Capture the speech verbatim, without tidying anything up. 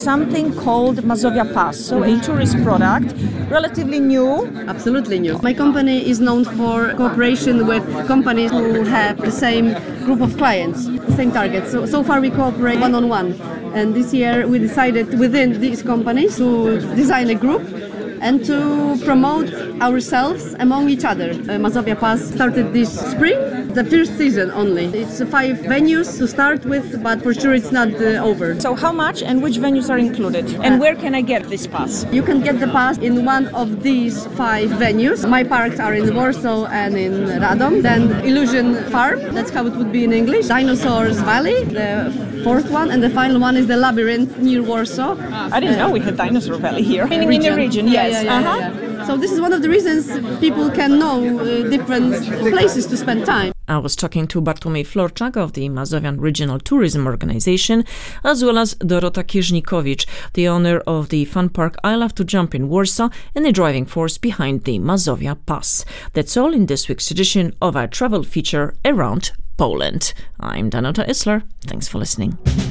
Something called Mazovia Pass, so a tourist product, relatively new. Absolutely new. My company is known for cooperation with companies who have the same group of clients, the same target. So, so far we cooperate one-on-one. And this year we decided within these companies to design a group and to promote ourselves among each other. Uh, Mazovia Pass started this spring, the first season only. It's five venues to start with, but for sure it's not uh, over. So how much and which venues are included? And where can I get this pass? You can get the pass in one of these five venues. My parks are in Warsaw and in Radom. Then Illusion Farm, that's how it would be in English. Dinosaurs Valley, the fourth one, and the final one is the Labyrinth near Warsaw. I didn't uh, know we had Dinosaur Valley here. Meaning in the region, yeah, yes. Yeah, yeah, uh-huh. yeah, yeah. So this is one of the reasons people can know uh, different places to spend time. I was talking to Bartłomiej Florczak of the Mazovian Regional Tourism Organization, as well as Dorota Kierznikowicz, the owner of the fun park I Love to Jump in Warsaw and the driving force behind the Mazovia Pass. That's all in this week's edition of our travel feature around Poland. I'm Danuta Isler. Thanks for listening.